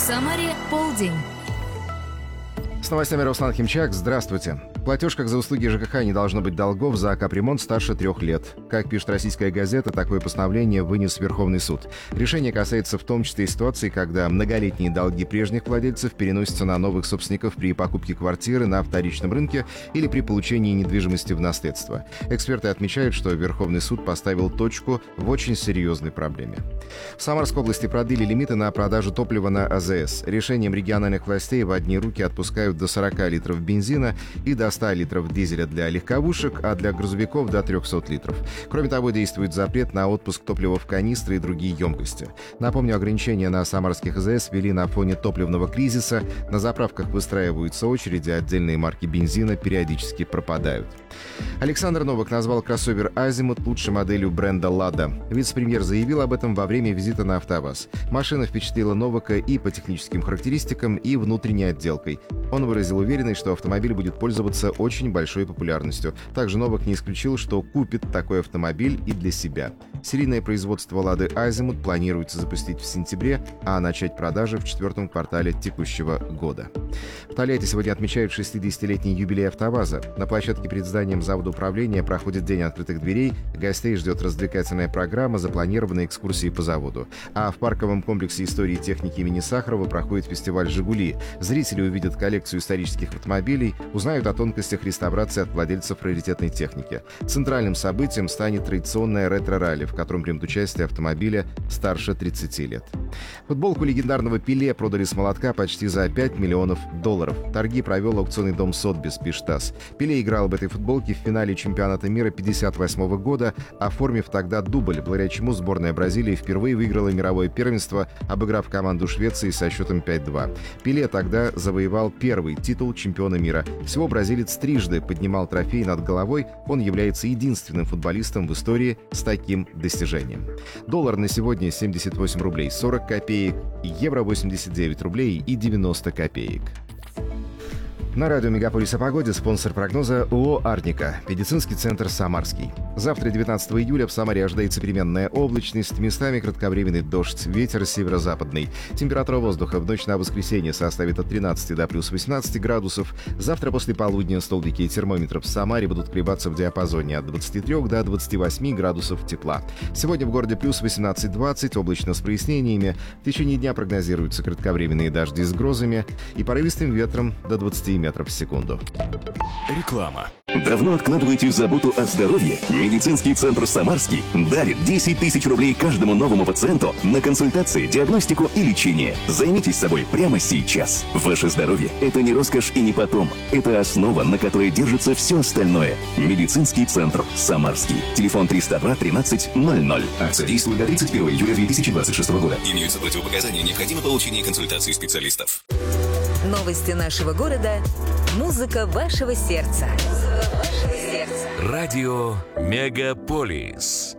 Самаре полдень. С новостями Руслан Химчак. Здравствуйте. В платежках за услуги ЖКХ не должно быть долгов за капремонт старше 3 лет. Как пишет российская газета, такое постановление вынес Верховный суд. Решение касается в том числе и ситуации, когда многолетние долги прежних владельцев переносятся на новых собственников при покупке квартиры на вторичном рынке или при получении недвижимости в наследство. Эксперты отмечают, что Верховный суд поставил точку в очень серьезной проблеме. В Самарской области продлили лимиты на продажу топлива на АЗС. Решением региональных властей в одни руки отпускают до 40 литров бензина и до 100 литров дизеля для легковушек, а для грузовиков до 300 литров. Кроме того, действует запрет на отпуск топлива в канистры и другие емкости. Напомню, ограничения на самарских АЗС ввели на фоне топливного кризиса. На заправках выстраиваются очереди, отдельные марки бензина периодически пропадают. Александр Новак назвал кроссовер «Азимут» лучшей моделью бренда «Лада». Вице-премьер заявил об этом во время визита на АвтоВАЗ. Машина впечатлила Новака и по техническим характеристикам, и внутренней отделкой. Он выразил уверенность, что автомобиль будет пользоваться очень большой популярностью. Также Новак не исключил, что купит такой автомобиль и для себя. Серийное производство «Лады Азимут» планируется запустить в сентябре, а начать продажи в 4-м квартале текущего года. В Тольятти сегодня отмечают 60-летний юбилей АвтоВАЗа. На площадке перед зданием завода управления проходит День открытых дверей, гостей ждет развлекательная программа, запланированы экскурсии по заводу. А в парковом комплексе истории и техники имени Сахарова проходит фестиваль «Жигули». Зрители увидят коллекцию исторических автомобилей, узнают о тонкостях реставрации от владельцев раритетной техники. Центральным событием станет традиционное ретро-ралли, в котором примут участие автомобиля старше 30 лет. Футболку легендарного Пеле продали с молотка почти за $5 миллионов. Торги провел аукционный дом Сотбис, пишет ТАСС. Пеле играл в этой футболке в финале чемпионата мира 1958 года, оформив тогда дубль, благодаря чему сборная Бразилии впервые выиграла мировое первенство, обыграв команду Швеции со счетом 5-2. Пеле тогда завоевал первый титул чемпиона мира. Всего бразилец трижды поднимал трофей над головой. Он является единственным футболистом в истории с таким достижением. Доллар на сегодня 78 рублей 40 копеек, евро 89 рублей и 90 копеек. На радио «Мегаполис» о погоде спонсор прогноза ООО «Арника», медицинский центр «Самарский». Завтра, 19 июля, в Самаре ожидается переменная облачность, местами кратковременный дождь, ветер северо-западный. Температура воздуха в ночь на воскресенье составит от 13 до плюс 18 градусов. Завтра после полудня столбики термометров в Самаре будут колебаться в диапазоне от 23 до 28 градусов тепла. Сегодня в городе плюс 18-20, облачно с прояснениями. В течение дня прогнозируются кратковременные дожди с грозами и порывистым ветром до 20 метров в секунду. Реклама. Давно откладываете заботу о здоровье? Медицинский центр «Самарский» дарит 10 тысяч рублей каждому новому пациенту на консультации, диагностику и лечение. Займитесь собой прямо сейчас. Ваше здоровье – это не роскошь и не потом. Это основа, на которой держится все остальное. Медицинский центр «Самарский». Телефон 302 13 00. Акция действует до 31 июля 2026 года. Имеются противопоказания, необходимо получение консультации специалистов. Новости нашего города. Музыка вашего сердца. Радио «Мегаполис».